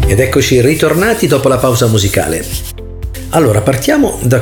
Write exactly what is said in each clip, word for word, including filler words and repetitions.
Ed eccoci ritornati dopo la pausa musicale. Allora, partiamo da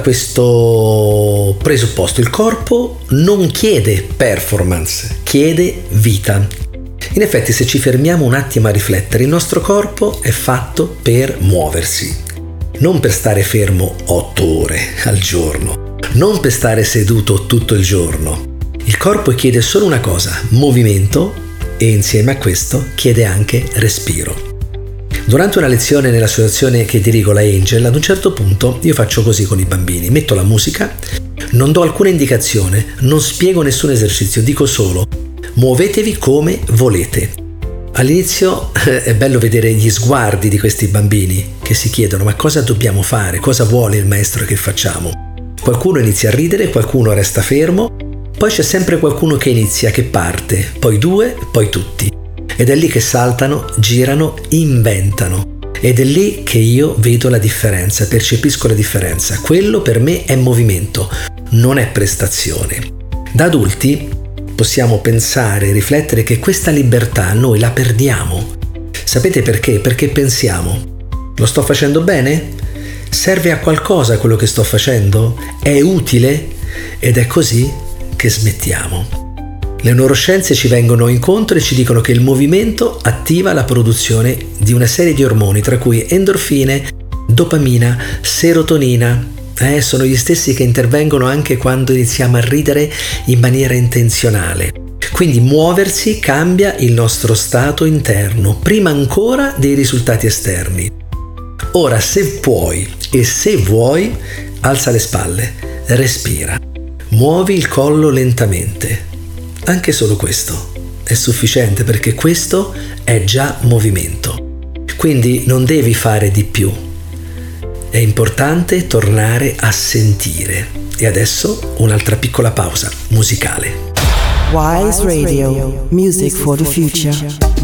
questo presupposto. Il corpo non chiede performance, chiede vita. In effetti, se ci fermiamo un attimo a riflettere, il nostro corpo è fatto per muoversi, non per stare fermo otto ore al giorno, non per stare seduto tutto il giorno. Il corpo chiede solo una cosa, movimento, e insieme a questo chiede anche respiro. Durante una lezione nell'associazione che dirigo, la Angel, ad un certo punto io faccio così con i bambini, metto la musica, non do alcuna indicazione, non spiego nessun esercizio, dico solo muovetevi come volete. All'inizio è bello vedere gli sguardi di questi bambini che si chiedono ma cosa dobbiamo fare, cosa vuole il maestro che facciamo. Qualcuno inizia a ridere, qualcuno resta fermo, poi c'è sempre qualcuno che inizia, che parte, poi due, poi tutti. Ed è lì che saltano, girano, inventano. Ed è lì che io vedo la differenza, percepisco la differenza. Quello per me è movimento, non è prestazione. Da adulti possiamo pensare e riflettere che questa libertà noi la perdiamo. Sapete perché? Perché pensiamo: lo sto facendo bene? Serve a qualcosa quello che sto facendo? È utile? Ed è così che smettiamo. Le neuroscienze ci vengono incontro e ci dicono che il movimento attiva la produzione di una serie di ormoni, tra cui endorfine, dopamina, serotonina. Eh, sono gli stessi che intervengono anche quando iniziamo a ridere in maniera intenzionale. Quindi muoversi cambia il nostro stato interno, prima ancora dei risultati esterni. Ora, se puoi e se vuoi, alza le spalle, respira, muovi il collo lentamente. Anche solo questo è sufficiente, perché questo è già movimento. Quindi non devi fare di più. È importante tornare a sentire. E adesso un'altra piccola pausa musicale. Wise Radio, music for the future.